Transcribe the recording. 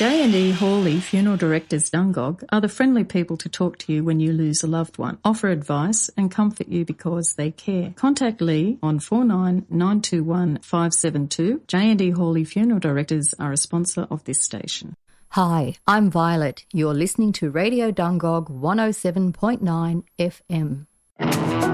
J&E Hawley Funeral Directors Dungog are the friendly people to talk to you when you lose a loved one, offer advice and comfort you because they care. Contact Lee on 49921572. J&E Hawley Funeral Directors are a sponsor of this station. Hi, I'm Violet. You're listening to Radio Dungog 107.9 FM.